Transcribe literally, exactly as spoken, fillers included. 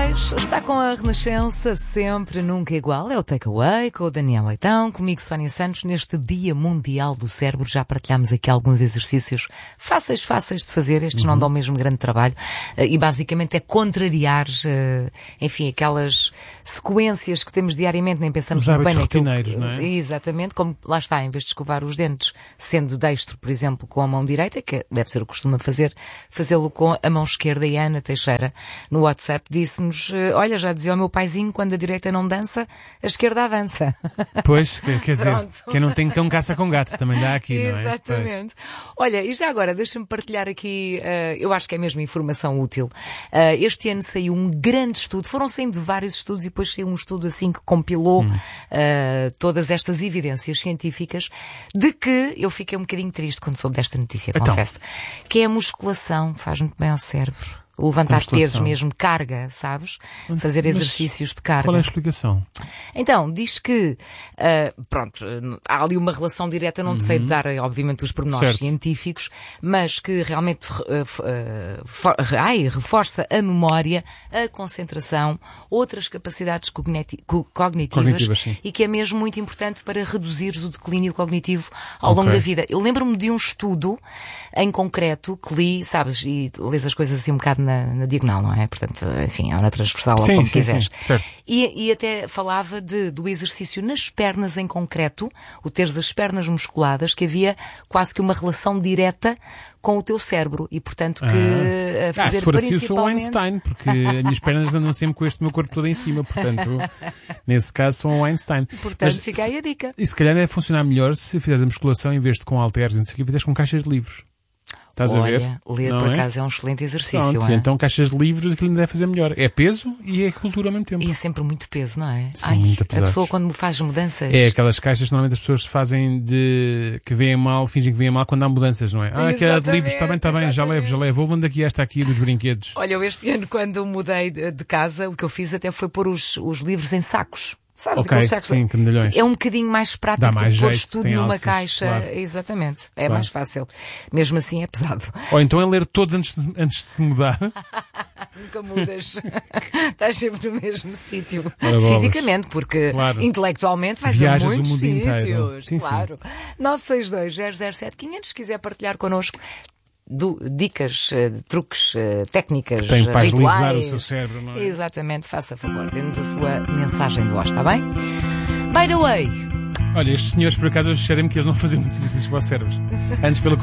seis, está com a Renascença, sempre, nunca igual. É o Takeaway com o Daniel Leitão, comigo Sónia Santos. Neste Dia Mundial do Cérebro já partilhámos aqui alguns exercícios fáceis, fáceis de fazer. Estes uhum. não dão mesmo grande trabalho e basicamente é contrariar, enfim, aquelas sequências que temos diariamente, nem pensamos os hábitos bem rotineiros, naquilo. Não é? Exatamente, como lá está, em vez de escovar os dentes, sendo destro, por exemplo, com a mão direita, que deve ser o que costuma fazer, fazê-lo com a mão esquerda. E a Ana Teixeira, no WhatsApp, disse-nos, olha, já dizia o meu paizinho, quando a direita não dança, a esquerda avança. Pois, quer dizer, quem não tem cão caça com gato, também dá aqui, não é? Exatamente. Olha, e já agora, deixa-me partilhar aqui, uh, eu acho que é mesmo informação útil. Uh, este ano saiu um grande estudo, foram saindo vários estudos e depois saiu um estudo assim que compilou hum. uh, todas estas evidências científicas, de que eu fiquei um bocadinho triste quando soube desta notícia, então. confesso, que é a musculação, faz muito bem ao cérebro. Levantar pesos mesmo, carga, sabes? Fazer Mas exercícios de carga. Qual é a explicação? Então, diz que, uh, pronto, há ali uma relação direta, não te uhum. sei dar, obviamente, os pormenores certo. científicos, mas que realmente uh, uh, for, ai, reforça a memória, a concentração, outras capacidades cogniti- co- cognitivas, cognitivas sim. e que é mesmo muito importante para reduzir o declínio cognitivo ao okay. longo da vida. Eu lembro-me de um estudo em concreto que li, sabes, e lês as coisas assim um bocado Na, na diagonal, não é? Portanto, enfim, é na transversal, sim, ou como sim, quiseres. Sim, certo. E, e até falava de, do exercício nas pernas em concreto, o teres as pernas musculadas, que havia quase que uma relação direta com o teu cérebro e, portanto, que ah. a fazer ah, se for principalmente... assim, eu sou o Einstein, porque as minhas pernas andam sempre com este meu corpo todo em cima, portanto, nesse caso, sou o Einstein. Portanto, Mas, fica aí a dica. E se calhar deve funcionar melhor se fizeres a musculação em vez de com halteres, não sei o que, fizeres com caixas de livros. Estás Olha, a ver? ler não por é? acaso é um excelente exercício. Pronto, é? Então caixas de livros aquilo ainda deve fazer melhor. É peso e é cultura ao mesmo tempo. E é sempre muito peso, não é? São Ai, muito a pesados. pessoa quando faz mudanças... É aquelas caixas que normalmente as pessoas fazem de que veem mal, fingem que veem mal quando há mudanças, não é? Ah, aquela de livros, está bem, está bem, já levo, já levo. Vou daqui esta aqui dos brinquedos. Olha, eu este ano quando mudei de, de casa, o que eu fiz até foi pôr os, os livros em sacos. Sabes, ok, sim, que medalhões. É um bocadinho mais prático Dá mais do que pôr jeito, tudo tem numa alças, caixa. claro. Exatamente. É claro. mais fácil. Mesmo assim é pesado. Ou então é ler todos antes de, antes de se mudar. Nunca mudas. Estás sempre no mesmo sítio. Ora, fisicamente, porque claro. intelectualmente vais Viajas a muitos o mundo sítios. inteiro. Sim, claro. sim. nove seis dois zero zero sete quinhentos, se quiser partilhar connosco Do, dicas, uh, truques, uh, técnicas, tem para rituais. agilizar o seu cérebro, não é? Exatamente, faça favor, dê-nos a sua mensagem de voz, está bem? By the way. Olha, estes senhores por acaso cheirem-me que eles não faziam muitos exercícios para o cérebro. Antes pelo